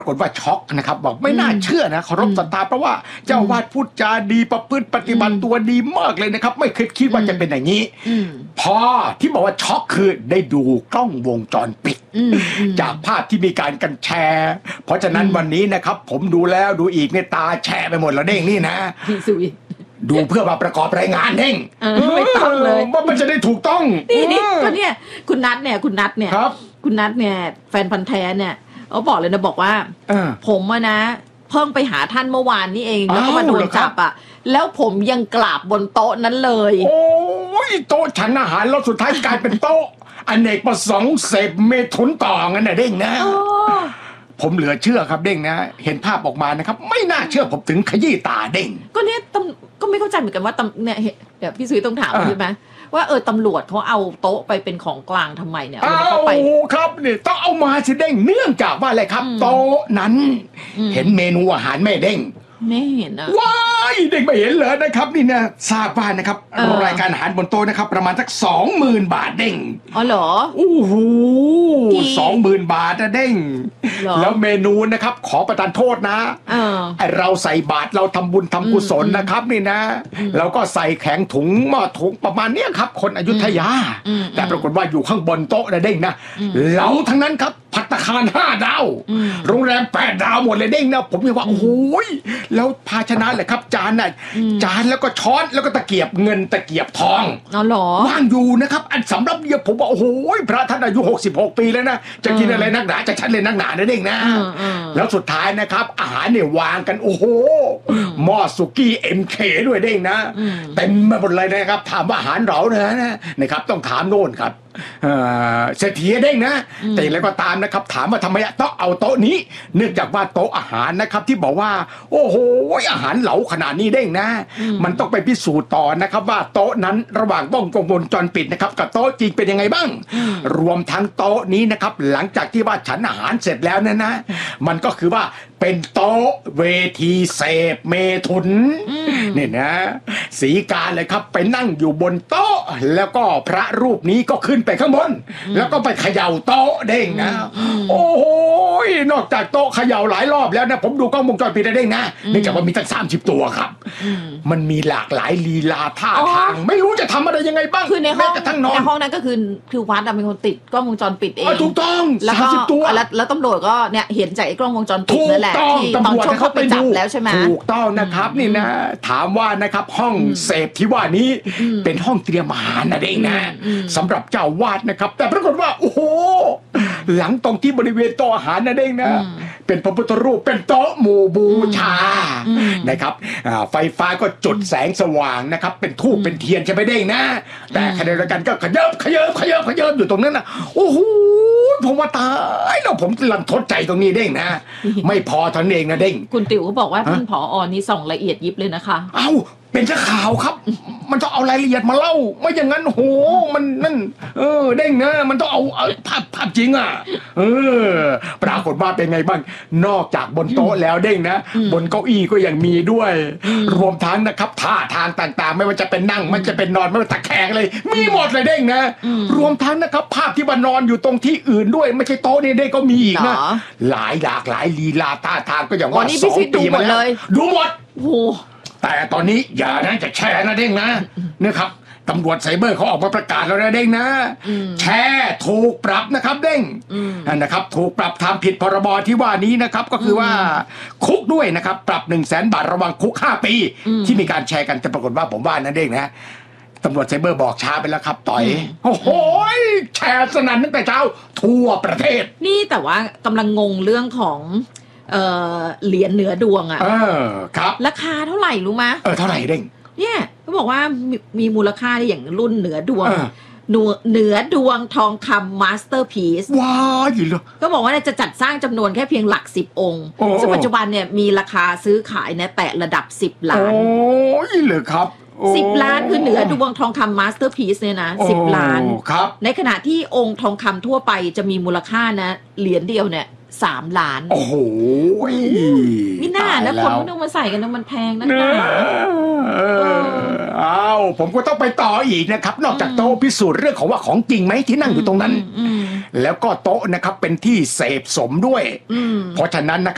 ปรากฏว่าช็อกนะครับบอกไม่น่าเชื่อนะเคารพศรัทธาเพราะว่าเจ้าวาดพูดจาดีประพฤติปฏิบัติตัวดีมากเลยนะครับไม่เคยคิดว่าจะเป็นอย่างนี้พอที่บอกว่าช็อกคือได้ดูกล้องวงจรปิดจากภาพที่มีการกันแชร์เพราะฉะนั้นวันนี้นะครับผมดูแล้วดูอีกเนี่ยตาแชร์ไปหมดแล้วเด้งนี่นะดูเพื่อมาประกอบรายงานเด้งไม่ต้องเลยว่ามันจะได้ถูกต้องนี่ก็เนี่ยคุณนัทเนี่ยคุณนัทเนี่ยแฟนพันธุ์แท้เนี่ยเขาบอกเลยนะบอกว่าผมอะนะเพิ่งไปหาท่านเมื่อวานนี้เองแล้วก็มาโดนจับอ่ะแล้วผมยังกราบบนโต๊ะนั้นเลยโอ้ยโต๊ะฉันอาหารแล้วสุดท้ายกลายเป็นโต๊ะอเนกประสงค์เสพเมถุนต่องั้นน่ะเด้งนะผมเหลือเชื่อครับเด้งนะเห็นภาพออกมานะครับไม่น่าเชื่อผมถึงขยี้ตาเด้งก็เนี่ยก็ไม่เข้าใจเหมือนกันว่าเนี่ยเดี๋ยวพี่สุยต้องถามใช่ไหมว่าตำรวจเขาเอาโต๊ะไปเป็นของกลางทำไมเนี่ยเอาไปครับนี่ต้องเอามาสิเด้งเนื่องจากว่าอะไรครับโต๊ะนั้นเห็นเมนูอาหารแม่เด้งไม่เห็นนะว้ายเด็กไม่เห็นเลยนะครับนี่นะทราบว่านะครับรายการอาหารบนโต๊ะนะครับประมาณสัก 20,000 บาทเด้งอ๋อเหรอโอ้โห 20,000 บาทนะเด้งแล้วเมนูนะครับขอประทานโทษนะไอเราใส่บาตรเราทำบุญทำกุศลนะครับนี่นะเราก็ใส่แข็งถุงหม้อถุงประมาณเนี้ยครับคนอยุธยาแต่ปรากฏว่าอยู่ข้างบนโต๊ะนะเด้งนะเราทั้งนั้นครับภัตตาคาร5 ดาวโรงแรม8 ดาวหมดเลยเด้งนะผมยังว่าโอ้โหแล้วภาชนะแหละครับจานน่ะจานแล้วก็ช้อนแล้วก็ตะเกียบเงินตะเกียบทองอ๋อเหรอว่างอยู่นะครับอันสำหรับเนี่ยผมว่าโอ้โหพระท่านอายุ66 ปีแล้วนะจะกินอะไรนักหนาจะชั้นเลยนักหนานะเด้งนะแล้วสุดท้ายนะครับอาหารเนี่ยวางกันโอ้โหหม้อสุกี้ MK ด้วยเด้งนะเต็มไปหมดเลยนะครับถามว่าอาหารเรานะครับต้องถามโน่นครับเศรษฐีเด้งนะแต่แล้วก็ตามนะครับถามว่าทำไมต้องเอาโต๊ะนี้เนื่องจากว่าโต๊ะอาหารนะครับที่บอกว่าโอ้โหอาหารเหลาขนาดนี้เด้งนะมันต้องไปพิสูจน์ต่อนะครับว่าโต๊ะนั้นระหว่างกล้องวงจรปิดนะครับกับโต๊ะจริงเป็นยังไงบ้างรวมทั้งโต๊ะนี้นะครับหลังจากที่ว่าฉันอาหารเสร็จแล้วนะมันก็คือว่าเป็นโต๊ะเวทีเสพเมถุนนี่นะสีกาเลยครับไปนั่งอยู่บนโต๊ะแล้วก็พระรูปนี้ก็ขึ้นไปข้างบนแล้วก็ไปเขย่าโต๊ะเด้งนะโอ้โหนอกจากโต๊ะเขย่าหลายรอบแล้วนะผมดูกล้องวงจรปิดเด้งนะเนื่องจากว่ามีตั้ง30 ตัวครับมันมีหลากหลายลีลาท่าทางไม่รู้จะทำอะไรยังไงบ้างคือในห้องนั้นก็คือวัดเป็นคนติดกล้องวงจรปิดเองถูกต้อง 30 ตัวแล้วตำรวจก็เนี่ยเห็นจากไอ้กล้องวงจรปิดนั่นแหละที่ตอนช่วงเข้าไปจับแล้วใช่ไหมถูกต้องนะครับนี่นะถามว่านะครับห้องเสพที่ว่านี้เป็นห้องเตรียมอาหารนะเด้งนะสำหรับเจ้าวาดนะครับแต่ปรากฏว่าโอ้โหหลังตรงที่บริเวณโต๊ะอาหารนะเด้งนะเป็นพระพุทธรูปเป็นโต๊ะหมู่บูชานะครับไฟฟ้าก็จุดแสงสว่างนะครับเป็นธูปเป็นเทียนใช่ไหมเด้งนะแต่ขณะเดียวกันก็ขยับอยู่ตรงนั้นนะโอ้โหผมว่าตายแล้วผมกำลังทดใจตรงนี้เด้งนะไม่พอเท่านั้นเองนะเด้งคุณติ๋วเขาบอกว่าท่านผอ.นี่ส่องละเอียดยิบเลยนะคะเอ้าเป็นข่าวครับมันต้องเอารายละเอียดมาเล่าไม่อย่างนั้นโหมันนั่นเด้งนะมันต้องเอาภาพจริงอ่ะปรากฏว่าเป็นไงบ้างนอกจากบนโต๊ะแล้วเด้งนะบนเก้าอี้ก็ยังมีด้วยรวมทั้งนะครับท่าทางต่างๆไม่ว่าจะเป็นนั่งไม่ว่าจะเป็นนอนไม่ว่าตะแคงเลยมีหมดเลยเด้งนะรวมทั้งนะครับภาพที่ว่านอนอยู่ตรงที่อื่นด้วยไม่ใช่โต๊ะนี่เด้งก็มีอีกนะหลากหลายลีลาท่าทางก็อย่างว่า2 ปีมาแล้วดูหมดโอ้แต่ตอนนี้อย่านะจะแชร์นะเด้งนะนะครับตำรวจไซเบอร์เขาออกมาประกาศแล้วนะเด้งนะแชร์ถูกปรับนะครับเด้งนะครับถูกปรับทำผิดพรบที่ว่านี้นะครับก็คือว่าคุกด้วยนะครับปรับ 100,000 บาทระวังคุก5 ปีที่มีการแชร์กันแต่ปรากฏว่าผมว่านะเด้งนะตำรวจไซเบอร์บอกช้าไปแล้วครับต่อยโอ้โหแชร์สนั่นตั้งแต่เช้าทั่วประเทศนี่แต่ว่ากำลังงงเรื่องของเหรียญเหนือดวงอ่ะครับราคาเท่าไหร่รู้ไหมเท่าไหร่เด้งเนี่ยเขาบอกว่ามีมูลค่าอย่างรุ่นเหนือดวงเหนือดวงทองคำมาสเตอร์พีซว้าวอยู่เลยก็บอกว่าจะจัดสร้างจำนวนแค่เพียงหลัก10 องค์ซึ่งปัจจุบันเนี่ยมีราคาซื้อขายเนี่ยแตะระดับ10 ล้านโอ้ยเลยครับ 10 ล้านคือเหนือดวงทองคำมาสเตอร์พีซเนี่ยนะ10 ล้านครับในขณะที่องค์ทองคำทั่วไปจะมีมูลค่านะเหรียญเดียวเนี่ย3 ล้านโอ้โหมิน่านะคนไม่ต้องมาใส่กันนะมันแพงนะคะผมก็ต้องไปต่ออีกนะครับนอกจากโต๊ะพิสูจน์เรื่องของว่าของจริงไหมที่นั่งอยู่ตรงนั้นแล้วก็โต๊ะนะครับเป็นที่เสพสมด้วยเพราะฉะนั้นนะครับ